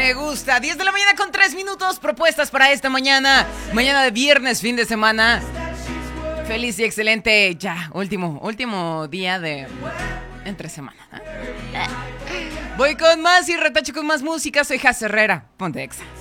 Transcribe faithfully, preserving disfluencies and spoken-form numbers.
Me gusta. diez de la mañana con tres minutos. Propuestas para esta mañana. Mañana de viernes, fin de semana. Feliz y excelente. Ya, último, último día de entre semana, ¿eh? Voy con más y retacho con más música. Soy Jaz Herrera. Ponte Exa.